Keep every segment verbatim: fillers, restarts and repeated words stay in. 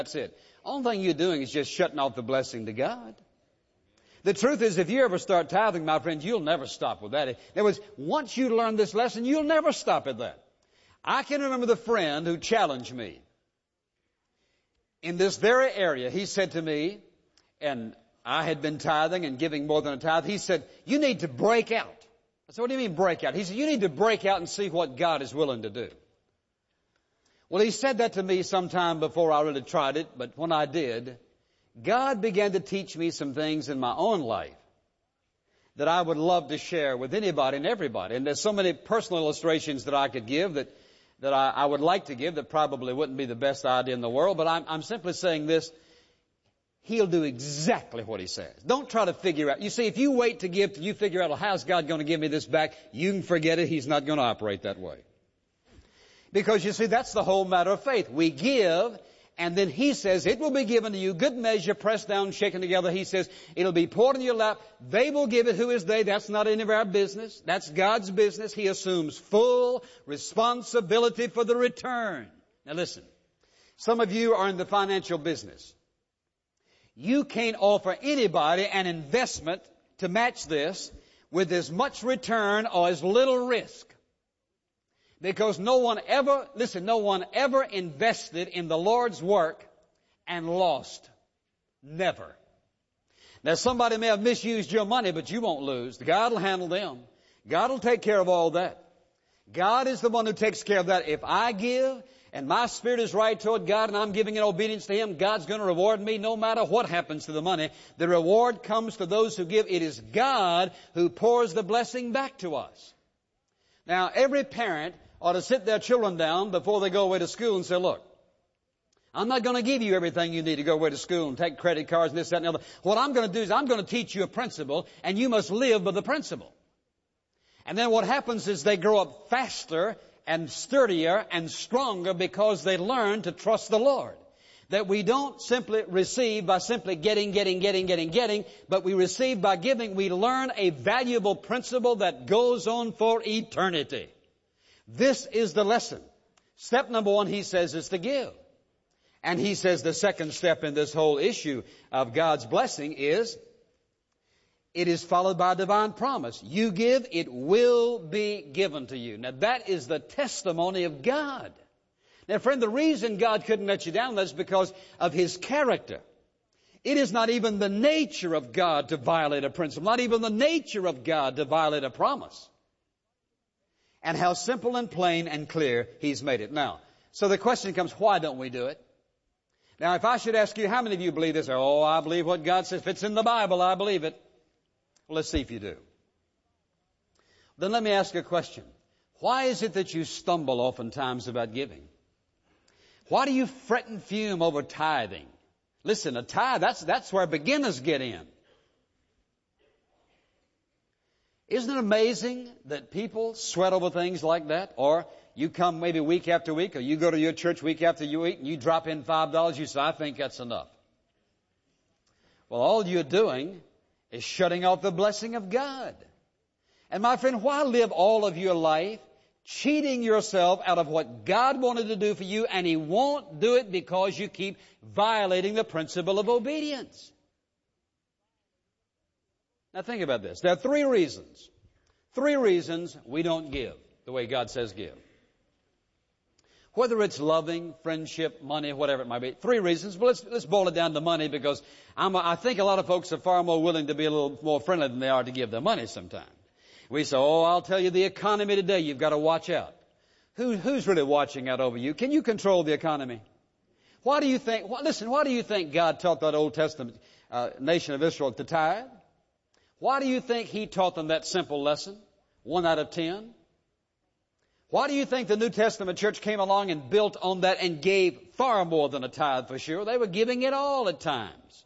That's it. Only thing you're doing is just shutting off the blessing to God. The truth is, if you ever start tithing, my friends, you'll never stop with that. In other words, once you learn this lesson, you'll never stop at that. I can remember the friend who challenged me. In this very area, he said to me, and I had been tithing and giving more than a tithe, he said, you need to break out. I said, what do you mean break out? He said, you need to break out and see what God is willing to do. Well, he said that to me sometime before I really tried it, but when I did, God began to teach me some things in my own life that I would love to share with anybody and everybody. And there's so many personal illustrations that I could give that, that I, I would like to give that probably wouldn't be the best idea in the world, but I'm, I'm simply saying this. He'll do exactly what He says. Don't try to figure out. You see, if you wait to give till you figure out, well, how's God going to give me this back? You can forget it. He's not going to operate that way. Because you see, that's the whole matter of faith. We give, and then He says, it will be given to you, good measure, pressed down, shaken together. He says, it'll be poured in your lap. They will give it. Who is they? That's not any of our business. That's God's business. He assumes full responsibility for the return. Now listen, some of you are in the financial business. You can't offer anybody an investment to match this with as much return or as little risk. Because no one ever, listen, no one ever invested in the Lord's work and lost. Never. Now somebody may have misused your money, but you won't lose. God will handle them. God will take care of all that. God is the one who takes care of that. If I give and my spirit is right toward God and I'm giving in obedience to Him, God's going to reward me no matter what happens to the money. The reward comes to those who give. It is God who pours the blessing back to us. Now every parent ought to sit their children down before they go away to school and say, look, I'm not going to give you everything you need to go away to school and take credit cards and this, that, and the other. What I'm going to do is I'm going to teach you a principle, and you must live by the principle. And then what happens is they grow up faster and sturdier and stronger because they learn to trust the Lord. That we don't simply receive by simply getting, getting, getting, getting, getting, but we receive by giving. We learn a valuable principle that goes on for eternity. This is the lesson. Step number one, He says, is to give. And He says the second step in this whole issue of God's blessing is, it is followed by a divine promise. You give, it will be given to you. Now that is the testimony of God. Now friend, the reason God couldn't let you down is because of His character. It is not even the nature of God to violate a principle, not even the nature of God to violate a promise. And how simple and plain and clear He's made it. Now, so the question comes, why don't we do it? Now, if I should ask you, how many of you believe this? Oh, I believe what God says. If it's in the Bible, I believe it. Well, let's see if you do. Then let me ask you a question. Why is it that you stumble oftentimes about giving? Why do you fret and fume over tithing? Listen, a tithe, that's, that's where beginners get in. Isn't it amazing that people sweat over things like that? Or you come maybe week after week, or you go to your church week after week, and you drop in five dollars, you say, I think that's enough. Well, all you're doing is shutting off the blessing of God. And my friend, why live all of your life cheating yourself out of what God wanted to do for you, and He won't do it because you keep violating the principle of obedience? Now think about this. There are three reasons. Three reasons we don't give the way God says give. Whether it's loving, friendship, money, whatever it might be. Three reasons. But let's, let's boil it down to money, because I'm, I think a lot of folks are far more willing to be a little more friendly than they are to give their money sometimes. We say, oh, I'll tell you the economy today, you've got to watch out. Who, who's really watching out over you? Can you control the economy? Why do you think, why, listen, why do you think God taught that Old Testament uh, nation of Israel to tithe? Why do you think He taught them that simple lesson? One out of ten. Why do you think the New Testament church came along and built on that and gave far more than a tithe for sure? They were giving it all at times.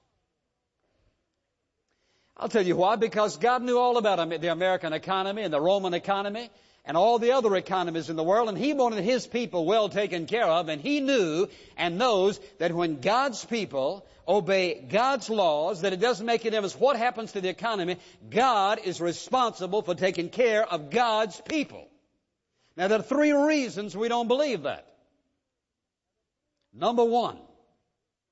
I'll tell you why. Because God knew all about the American economy and the Roman economy and all the other economies in the world, and He wanted His people well taken care of, and He knew and knows that when God's people obey God's laws, that it doesn't make any difference what happens to the economy, God is responsible for taking care of God's people. Now there are three reasons we don't believe that. Number one,